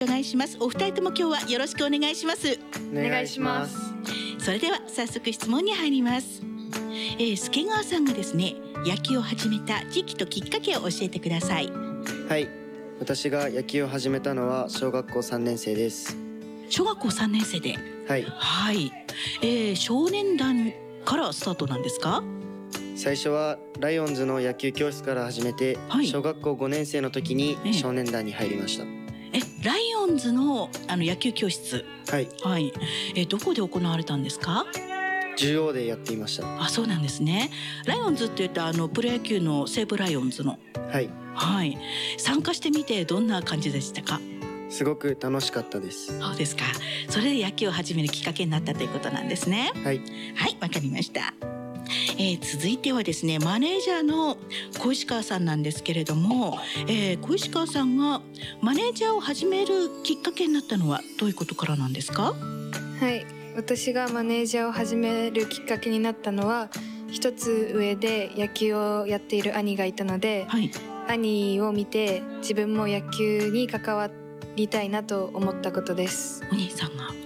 お願いします。お二人とも今日はよろしくお願いします。 お願いします。 それでは早速質問に入ります。助川さんがですね、野球を始めた時期ときっかけを教えてください。 はい、私が野球を始めたのは小学校3年生です。 小学校3年生で、 はい、 はい、少年団からスタートなんですか？ 最初はライオンズの野球教室から始めて、 はい、 小学校5年生の時に少年団に入りました。 ライオンズの野球教室、 はい、 はい、どこで行われたんですか？ 中央でやっていました。 あ、そうなんですね。ライオンズって言ったプロ野球の西武ライオンズの、 はい、 はい、参加してみてどんな感じでしたか？ すごく楽しかったです。 そうですか。それで野球を始めるきっかけになったということなんですね。 はい、 はい、わかりました。続いてはですね、マネージャーの小石川さんなんですけれども、小石川さんがマネージャーを始めるきっかけになったのはどういうことからなんですか？ はい、私がマネージャーを始めるきっかけになったのは、一つ上で野球をやっている兄がいたので、 はい、 兄を見て自分も野球に関わりたいなと思ったことです。 お兄さんが、 はい、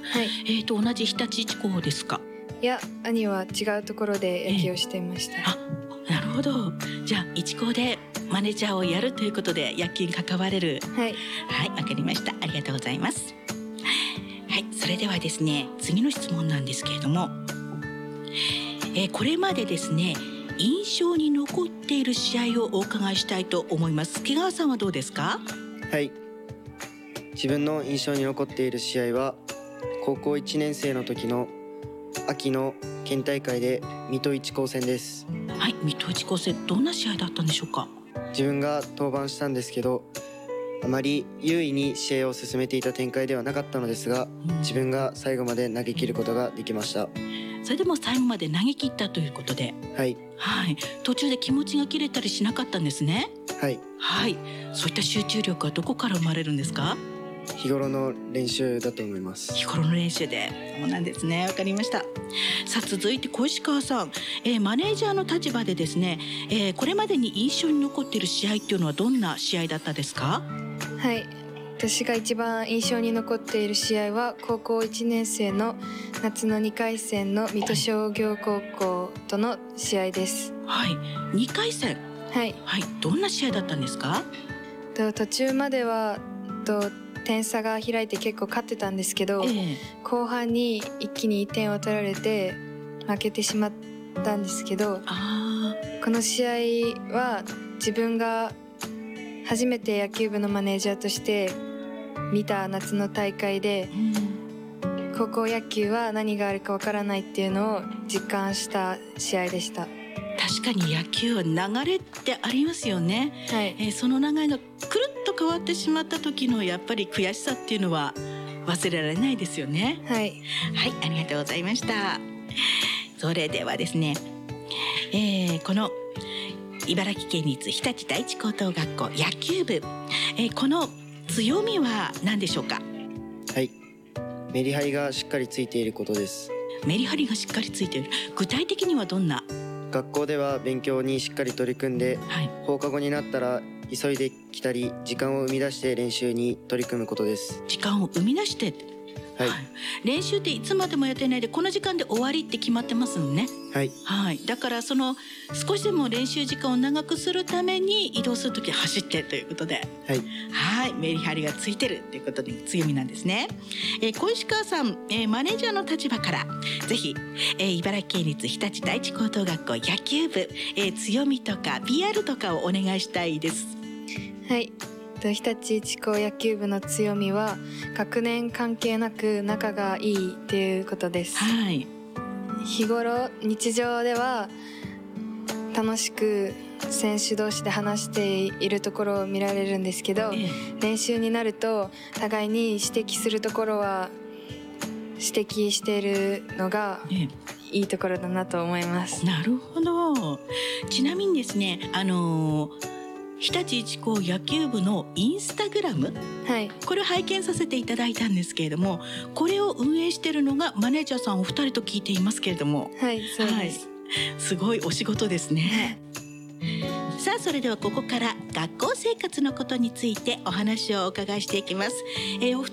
同じ日立一高ですか？ いや、兄は違うところで野球をしていました。 あ、なるほど。じゃあ一高でマネージャーをやるということで野球に関われる。 はい、 はい、わかりました。ありがとうございます。はい、それではですね、次の質問なんですけれども、これまでですね、印象に残っている試合をお伺いしたいと思います。助川さんはどうですか？ はい、自分の印象に残っている試合は高校1年生の時の秋の県大会で水戸一高戦です。 はい、水戸一高戦、どんな試合だったんでしょうか？ 自分が登板したんですけど、あまり優位に試合を進めていた展開ではなかったのですが、自分が最後まで投げ切ることができました。 それでも最後まで投げ切ったということで、 はい、 はい、途中で気持ちが切れたりしなかったんですね。 はい、 はい、そういった集中力はどこから生まれるんですか？ 日頃の練習だと思います。 日頃の練習で。そうなんですね。わかりました。さあ続いて小石川さん、マネージャーの立場でですね、これまでに印象に残っている試合っていうのはどんな試合だったですか？ はい、私が一番印象に残っている試合は高校1年生の夏の2回戦の水戸商業高校との試合です。 はい、2回戦、 はい、 はい、どんな試合だったんですか？ 途中までは点差が開いて結構勝ってたんですけど、後半に一気に1点を取られて負けてしまったんですけど、この試合は自分が初めて野球部のマネージャーとして見た夏の大会で、高校野球は何があるかわからないっていうのを実感した試合でした。 確かに野球は流れってありますよね。 はい、 その流れがくるっと変わってしまった時のやっぱり悔しさっていうのは忘れられないですよね。 はい、 はい、ありがとうございました。それではですね、この茨城県立日立第一高等学校野球部、この強みは何でしょうか？ はい、メリハリがしっかりついていることです。 メリハリがしっかりついている。具体的にはどんな？ 学校では勉強にしっかり取り組んで、はい、放課後になったら急いできたり時間を生み出して練習に取り組むことです。 時間を生み出して、 はい、 練習っていつまでもやってないでこの時間で終わりって決まってますもんね。 はい、 はい、だからその少しでも練習時間を長くするために移動するときは走ってということで、 はい、 はい、メリハリがついてるということで強みなんですね。小石川さん、マネージャーの立場からぜひ、茨城県立日立第一高等学校野球部、強みとか PR とかをお願いしたいです。 はい、日立一高野球部の強みは学年関係なく仲がいいっていうことです。 はい、 日頃日常では楽しく選手同士で話しているところを見られるんですけど、練習になると互いに指摘するところは指摘しているのがいいところだなと思います。 なるほど。ちなみにですね、日立一高野球部のインスタグラム、 はい、 これを拝見させていただいたんですけれども、これを運営しているのがマネージャーさんお二人と聞いていますけれども、 はい、そうです、はい、 すごいお仕事ですね。さあそれではここから学校生活のことについてお話をお伺いしていきます。お二